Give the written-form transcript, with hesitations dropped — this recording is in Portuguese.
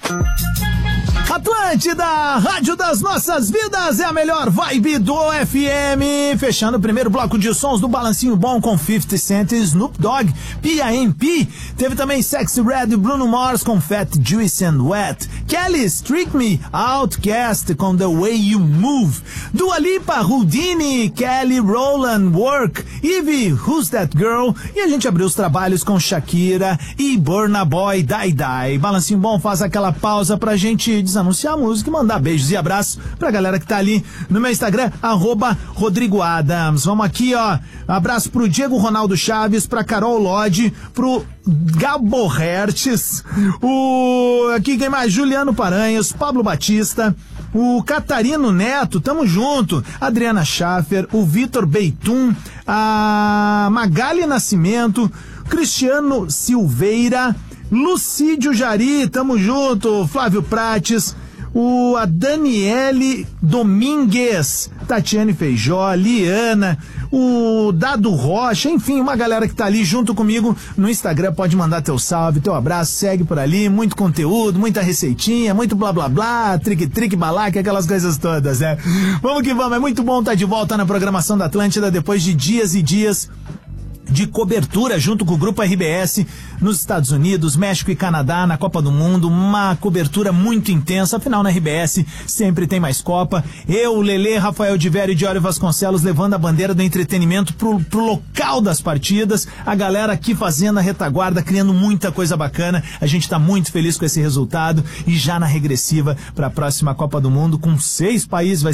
Atlântida, rádio das nossas vidas, é a melhor vibe do FM. Fechando o primeiro bloco de sons do Balancinho Bom com 50 Cent e Snoop Dogg, P.I.M.P. Teve também Sexy Red e Bruno Mars com Fat, Juice and Wet. Kelly, Streak Me, Outkast com The Way You Move. Dua Lipa, Houdini, Kelly Rowland, Work, Ivy, Who's That Girl? E a gente abriu os trabalhos com Shakira e Burna Boy, Die Die. Balancinho Bom faz aquela pausa pra gente anunciar a música e mandar beijos e abraços pra galera que tá ali no meu Instagram, @RodrigoAdams. Vamos aqui, ó. Abraço pro Diego Ronaldo Chaves, pra Carol Lodge, pro Gabo Hertz, aqui quem mais? Juliano Paranhos, Pablo Batista, o Catarino Neto, tamo junto, Adriana Schaffer, o Vitor Beitum, a Magali Nascimento, Cristiano Silveira, Lucídio Jari, tamo junto, Flávio Prates, a Daniele Domingues, Tatiane Feijó, Liana, o Dado Rocha, enfim, uma galera que tá ali junto comigo no Instagram. Pode mandar teu salve, teu abraço, segue por ali, muito conteúdo, muita receitinha, muito blá blá blá, trique balaque, aquelas coisas todas, né? Vamos que vamos, é muito bom estar de volta na programação da Atlântida depois de dias e dias de cobertura junto com o Grupo RBS nos Estados Unidos, México e Canadá, na Copa do Mundo, uma cobertura muito intensa, afinal na RBS sempre tem mais Copa. Eu, Lelê, Rafael de Vério e Diório Vasconcelos levando a bandeira do entretenimento pro local das partidas, a galera aqui fazendo a retaguarda, criando muita coisa bacana. A gente tá muito feliz com esse resultado e já na regressiva para a próxima Copa do Mundo com 6 países, vai